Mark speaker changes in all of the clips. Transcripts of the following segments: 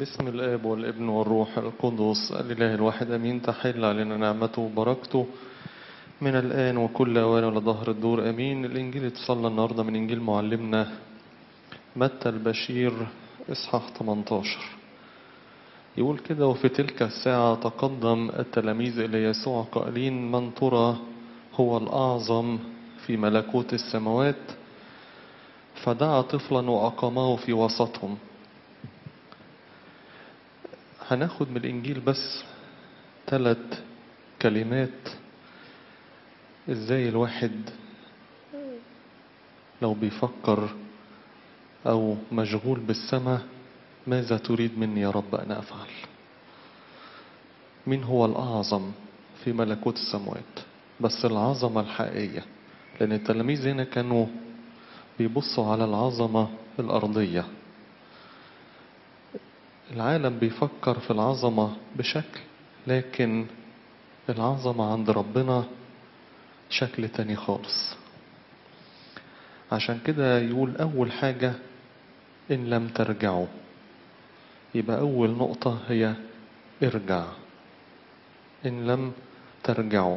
Speaker 1: باسم الآب والابن والروح القدس الإله الواحد أمين. تحل علينا نعمته وبركته من الآن وكل أوان ولظهر الدور أمين. الإنجيل اتصلى النهاردة من إنجيل معلمنا متى البشير إصحاح 18. يقول كده: وفي تلك الساعة تقدم التلاميذ إلى يسوع قائلين: من ترى هو الأعظم في ملكوت السماوات؟ فدعا طفلا وأقامه في وسطهم. هناخد من الإنجيل بس 3 كلمات إزاي الواحد لو بيفكر أو مشغول بالسماء ماذا تريد مني يا رب أن أفعل؟ مين هو الأعظم في ملكوت السماوات؟ بس العظمة الحقيقية، لأن التلاميذ هنا كانوا بيبصوا على العظمة الأرضية. العالم بيفكر في العظمة بشكل، لكن العظمة عند ربنا شكل تاني خالص. عشان كده يقول أول حاجة: إن لم ترجعوا. يبقى أول نقطة هي ارجع. إن لم ترجعوا.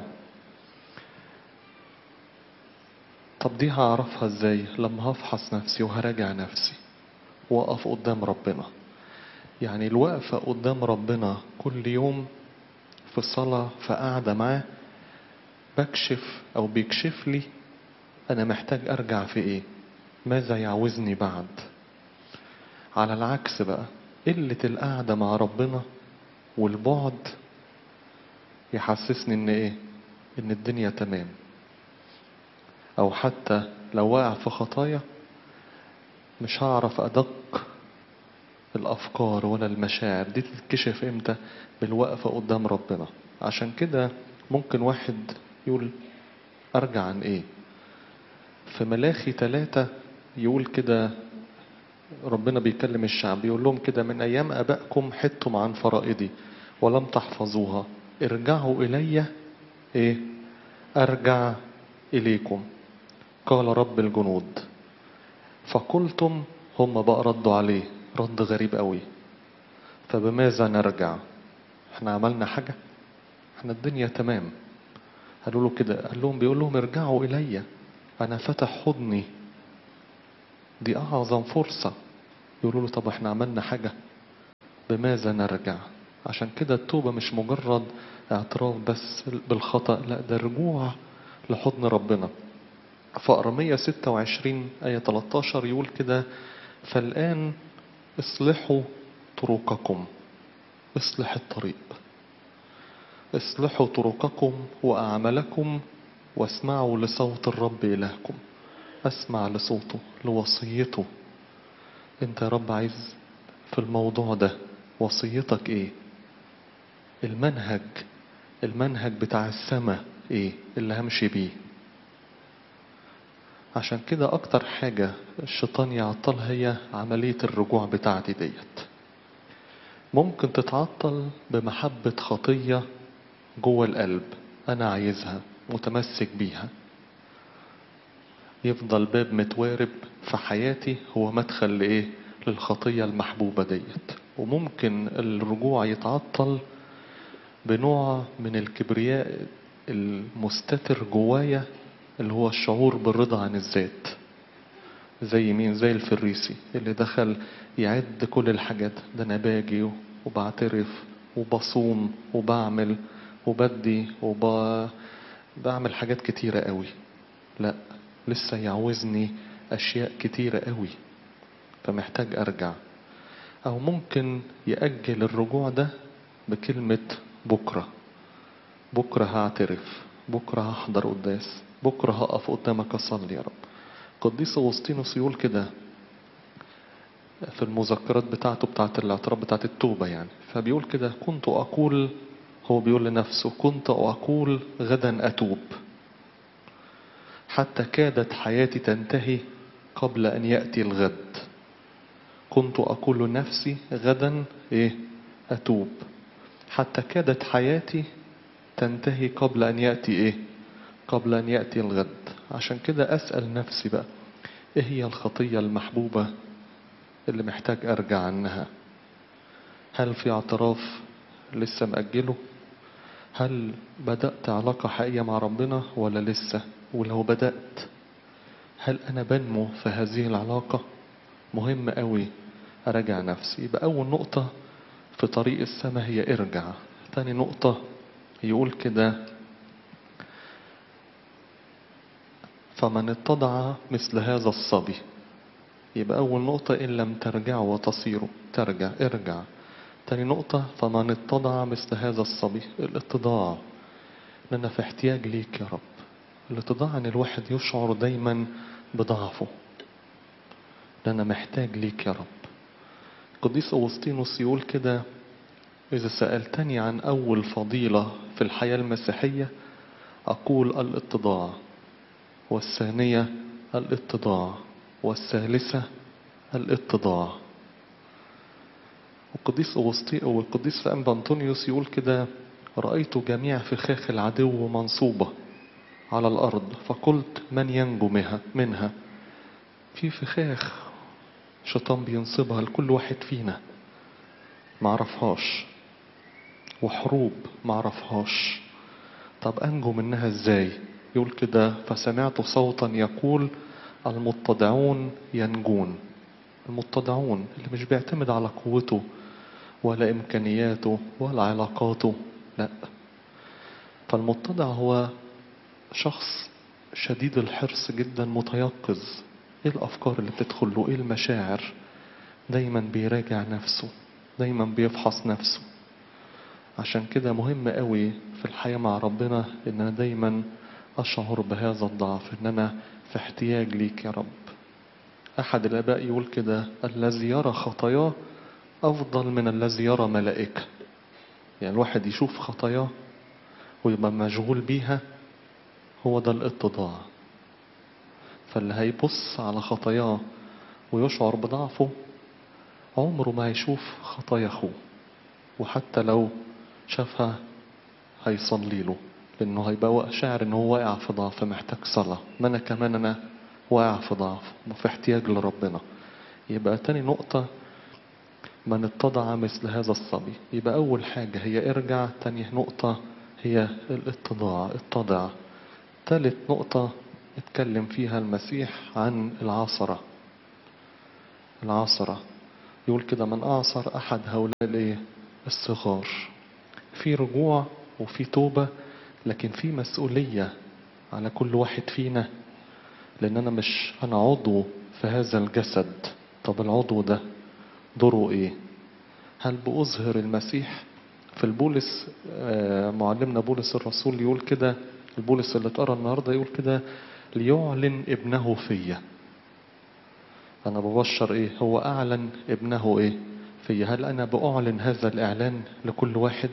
Speaker 1: طب دي هعرفها ازاي؟ لما هفحص نفسي وهراجع نفسي وأقف قدام ربنا. يعني الوقفة قدام ربنا كل يوم في الصلاة، في قعدة معاه، بكشف أو بيكشف لي أنا محتاج أرجع في إيه، ماذا يعوزني بعد. على العكس بقى، قلة القعدة مع ربنا والبعد يحسسني إن إيه، إن الدنيا تمام. أو حتى لو واقع في خطايا مش هعرف أدق الأفكار ولا المشاعر دي. تتكشف إمتى؟ بالوقفة قدام ربنا. عشان كده ممكن واحد يقول أرجع عن إيه؟ في ملاخي 3 يقول كده، ربنا بيكلم الشعب يقول لهم كده: من أيام أبائكم حدتم عن فرائضي ولم تحفظوها، ارجعوا إلي إيه؟ أرجع إليكم، قال رب الجنود. فقلتم. هم بقى ردوا عليه رد غريب قوي: فبماذا نرجع؟ احنا عملنا حاجة؟ احنا الدنيا تمام. قالوا له كده، قال لهم بيقول لهم ارجعوا إلي، أنا فتح حضني، دي أعظم فرصة. يقولوا له طب احنا عملنا حاجة؟ بماذا نرجع؟ عشان كده التوبة مش مجرد اعتراف بس بالخطأ، لا، ده رجوع لحضن ربنا. فأرمية 26 آية 13 يقول كده: فالآن اصلحوا طرقكم. اصلح الطريق، اصلحوا طرقكم وأعمالكم واسمعوا لصوت الرب إلهكم. اسمع لصوته، لوصيته. انت يا رب عايز في الموضوع ده وصيتك ايه؟ المنهج بتاع السماء ايه اللي همشي بيه؟ عشان كده اكتر حاجة الشيطان يعطلها هي عملية الرجوع بتاعتي ديت. ممكن تتعطل بمحبة خطية جوه القلب، انا عايزها متمسك بيها، يفضل باب متوارب في حياتي هو مدخل لإيه؟ للخطية المحبوبة ديت. وممكن الرجوع يتعطل بنوع من الكبرياء المستتر جوايا، اللي هو الشعور بالرضا عن الذات. زي مين؟ زي الفريسي اللي دخل يعد كل الحاجات، ده انا باجي وبعترف وبصوم وبعمل وبدي بعمل حاجات كتيرة قوي، لا، لسه يعوزني أشياء كتيرة قوي، فمحتاج أرجع. أو ممكن يأجل الرجوع ده بكلمة بكرة هعترف، بكرة هحضر قداس، بكرة هقف قدامك أصلي يا رب. قديس أغسطينوس يقول كده في المذكرات بتاعته بتاعت الاعتراف بتاعت التوبة يعني، فبيقول كده: كنت أقول، هو بيقول لنفسه، كنت أقول غدا أتوب، حتى كادت حياتي تنتهي قبل أن يأتي الغد. كنت أقول لنفسي غدا إيه؟ أتوب، حتى كادت حياتي تنتهي قبل أن يأتي إيه؟ قبل أن يأتي الغد. عشان كده أسأل نفسي بقى: إيه هي الخطية المحبوبة اللي محتاج أرجع عنها؟ هل في اعتراف لسه مأجله؟ هل بدأت علاقة حقيقية مع ربنا ولا لسه؟ ولو بدأت هل أنا بنمو في هذه العلاقة؟ مهم قوي أراجع نفسي. يبقى أول نقطة في طريق السماء هي ارجع. تاني نقطة يقول كده فمن اتضع مثل هذا الصبي. يبقى أول نقطة إن لم ترجعوا وتصيروا، ترجع ارجع. تاني نقطة فمن اتضع مثل هذا الصبي. الاتضاع إن أنا في احتياج ليك يا رب. الاتضاع إن الواحد يشعر دايما بضعفه، إن أنا محتاج ليك يا رب. القديس أوسطينوس يقول كده إذا سألتني عن أول فضيلة في الحياة المسيحية أقول الاتضاع، والثانية الاتضاع، والثالثة الاتضاع. والقديس فأنبا أنطونيوس يقول كده رأيت جميع فخاخ العدو منصوبة على الأرض فقلت من ينجو منها. في فخاخ شيطان بينصبها لكل واحد فينا معرفهاش، وحروب معرفهاش. طب أنجو منها إزاي؟ يقول كده فسمعت صوتا يقول المتضعون ينجون. المتضعون اللي مش بيعتمد على قوته ولا إمكانياته ولا علاقاته، لا. فالمتضع هو شخص شديد الحرص جدا، متيقظ. ايه الأفكار اللي بتدخل له، ايه المشاعر، دايما بيراجع نفسه، دايما بيفحص نفسه. عشان كده مهم قوي في الحياة مع ربنا ان انا دايما اشعر بهذا الضعف، ان انا في احتياج ليك يا رب. احد الاباء يقول كده الذي يرى خطاياه افضل من الذي يرى ملائكة. يعني الواحد يشوف خطاياه ويبقى مشغول بيها، هو ده الاتضاع. فاللي هيبص على خطاياه ويشعر بضعفه عمره ما هيشوف خطايا اخوه، وحتى لو شافها هيصلي له، لانه هيبقى شاعر انه هو واقع في ضعف محتاج صلاة. ما انا كمان انا واقع في ضعف وفي احتياج لربنا. يبقى تاني نقطة من اتضع مثل هذا الصبي. يبقى اول حاجة هي ارجع. تاني نقطة هي الاتضاع، اتضع. تالت نقطة اتكلم فيها المسيح عن العصرة. العصرة يقول كده من أعصر أحد هؤلاء الصغار. في رجوع وفي توبة، لكن في مسؤولية على كل واحد فينا، لأن أنا عضو في هذا الجسد. طب العضو ده دوره إيه؟ هل بأظهر المسيح؟ في البولس معلمنا بولس الرسول يقول كده، البولس اللي اتقرا النهارده يقول كده ليعلن ابنه فيا. أنا ببشر إيه؟ هو أعلن ابنه إيه؟ فيا. هل أنا بأعلن هذا الإعلان لكل واحد؟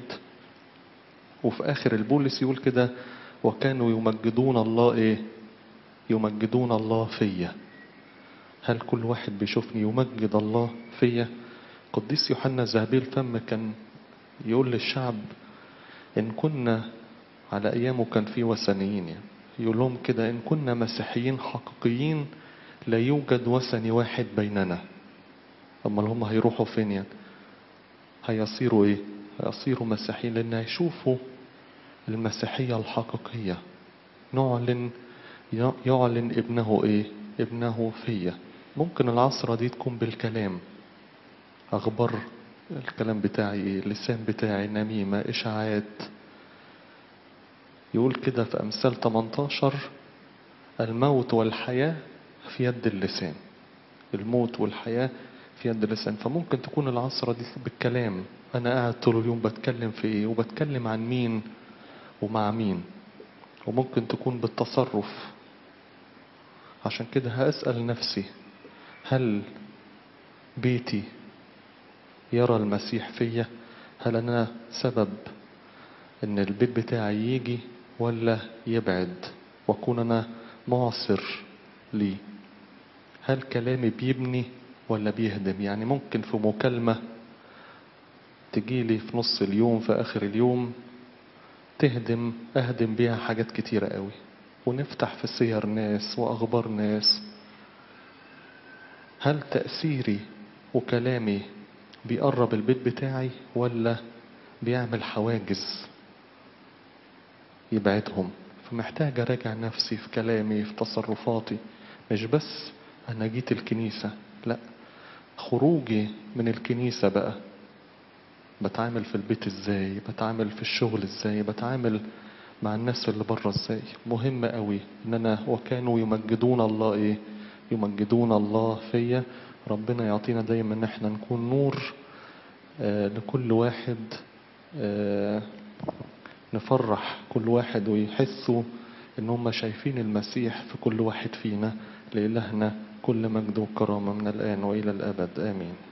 Speaker 1: وفي آخر البولس يقول كده وكانوا يمجدون الله إيه؟ يمجدون الله فيا. هل كل واحد بيشوفني يمجد الله فيا؟ قديس يوحنا ذهبي الفم كان يقول للشعب إن كنا على أيامه كان في وثنيين، يعني يقول لهم كده إن كنا مسيحيين حقيقيين لا يوجد وثني واحد بيننا. أما هم هيروحوا فين يعني؟ هيصيروا إيه؟ هيصيروا مسيحيين، لأن هيشوفوا المسيحية الحقيقية. يعلن ابنه إيه؟ ابنه فيا. ممكن العصرة دي تكون بالكلام، أخبار الكلام بتاعي إيه؟ اللسان بتاعي نميمة، إشاعات. يقول كده في أمثال 18 الموت والحياة في يد اللسان. الموت والحياة في يد اللسان. فممكن تكون العصرة دي بالكلام، أنا قاعد طول اليوم بتكلم في إيه وبتكلم عن مين ومع مين. وممكن تكون بالتصرف. عشان كده هأسأل نفسي هل بيتي يرى المسيح فيا؟ هل أنا سبب إن البيت بتاعي يجي ولا يبعد وأكون أنا معصر ليه؟ هل كلامي بيبني ولا بيهدم؟ يعني ممكن في مكالمة تجيلي في نص اليوم في آخر اليوم أهدم بيها حاجات كتيرة قوي، ونفتح في سير ناس وأخبار ناس. هل تأثيري وكلامي بيقرب البيت بتاعي ولا بيعمل حواجز يبعدهم؟ فمحتاج أراجع نفسي في كلامي في تصرفاتي. مش بس أنا جيت الكنيسة، لا، خروجي من الكنيسة بقى بتعامل في البيت ازاي، بتعامل في الشغل ازاي، بتعامل مع الناس اللي بره ازاي. مهم قوي ان انا وكانوا يمجدون الله ايه، يمجدون الله فيا. ربنا يعطينا دايما ان احنا نكون نور لكل واحد، آه نفرح كل واحد ويحسوا ان هم شايفين المسيح في كل واحد فينا. لإلهنا كل مجد وكرامة من الآن وإلى الأبد، آمين.